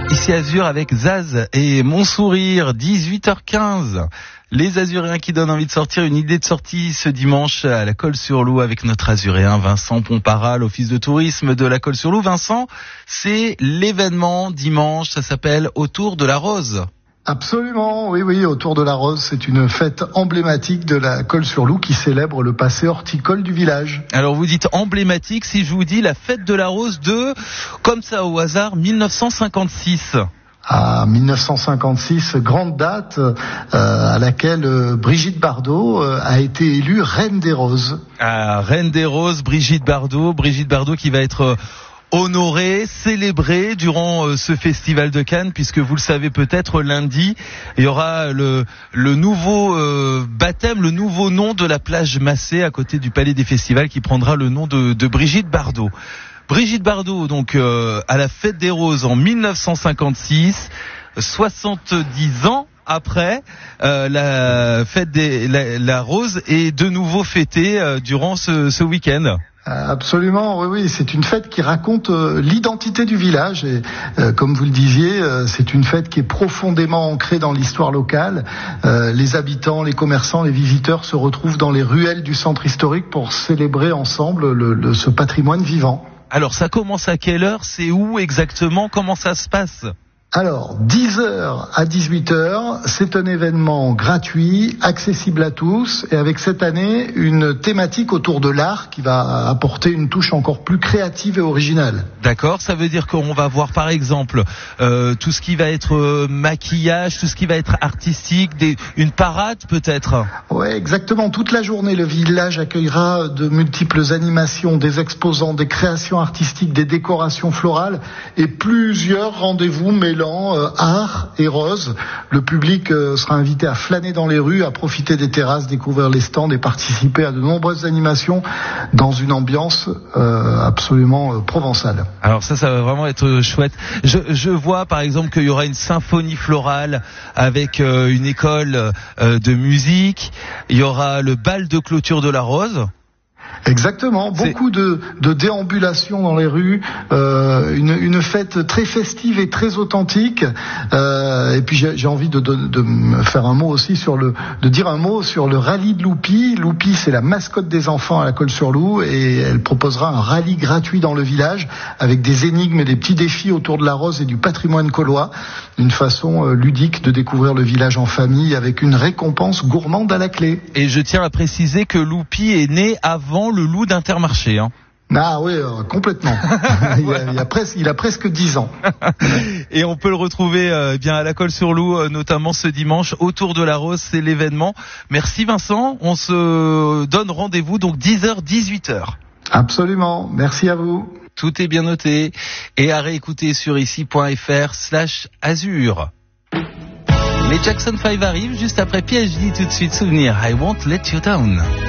Ici Azur avec Zaz et Mon Sourire, 18h15. Les Azuréens qui donnent envie de sortir, une idée de sortie ce dimanche à la Colle-sur-Loup avec notre Azuréen Vincent Pompara, l'office de tourisme de la Colle-sur-Loup. Vincent, c'est l'événement dimanche, ça s'appelle Autour de la Rose. Absolument, oui, Autour de la Rose, c'est une fête emblématique de la Colle-sur-Loup qui célèbre le passé horticole du village. Alors vous dites emblématique, si je vous dis la fête de la Rose de, comme ça au hasard, 1956. À 1956, grande date à laquelle Brigitte Bardot a été élue Reine des Roses. Ah, Reine des Roses, Brigitte Bardot qui va être honorée, célébrée durant ce festival de Cannes, puisque vous le savez peut-être, lundi, il y aura le nouveau baptême, le nouveau nom de la plage Massé à côté du Palais des Festivals qui prendra le nom de Brigitte Bardot. Brigitte Bardot, donc à la Fête des Roses en 1956, 70 ans après, la Fête la Rose est de nouveau fêtée durant ce week-end. Absolument, oui, c'est une fête qui raconte l'identité du village et comme vous le disiez, c'est une fête qui est profondément ancrée dans l'histoire locale. Les habitants, les commerçants, les visiteurs se retrouvent dans les ruelles du centre historique pour célébrer ensemble ce patrimoine vivant. Alors ça commence à quelle heure? C'est où exactement? Comment ça se passe? Alors, 10h à 18h, c'est un événement gratuit, accessible à tous, et avec cette année, une thématique autour de l'art qui va apporter une touche encore plus créative et originale. D'accord, ça veut dire qu'on va voir par exemple tout ce qui va être maquillage, tout ce qui va être artistique, une parade peut-être. Ouais, exactement. Toute la journée, le village accueillera de multiples animations, des exposants, des créations artistiques, des décorations florales et plusieurs rendez-vous mêlant art et rose. Le public sera invité à flâner dans les rues, à profiter des terrasses, découvrir les stands et participer à de nombreuses animations dans une ambiance absolument provençale. Alors ça va vraiment être chouette. Je vois par exemple qu'il y aura une symphonie florale avec une école de musique. Il y aura le bal de clôture de la Rose. Exactement, beaucoup de déambulations dans les rues, une fête très festive et très authentique. Et puis j'ai envie de me faire un mot aussi de dire un mot sur le rallye de Loupi. Loupi, c'est la mascotte des enfants à la Colle-sur-Loup et elle proposera un rallye gratuit dans le village avec des énigmes et des petits défis autour de la rose et du patrimoine caulois. Une façon ludique de découvrir le village en famille avec une récompense gourmande à la clé. Et je tiens à préciser que Loupi est né avant le loup d'Intermarché. Ah oui, complètement. il a presque 10 ans. Et on peut le retrouver bien à la Colle-sur-Loup, notamment ce dimanche, Autour de la Rose, c'est l'événement. Merci Vincent, on se donne rendez-vous donc 10h, 18h. Absolument, merci à vous. Tout est bien noté et à réécouter sur ici.fr/Azur. Les Jackson 5 arrivent juste après PhD tout de suite. Souvenir, I Won't Let You Down.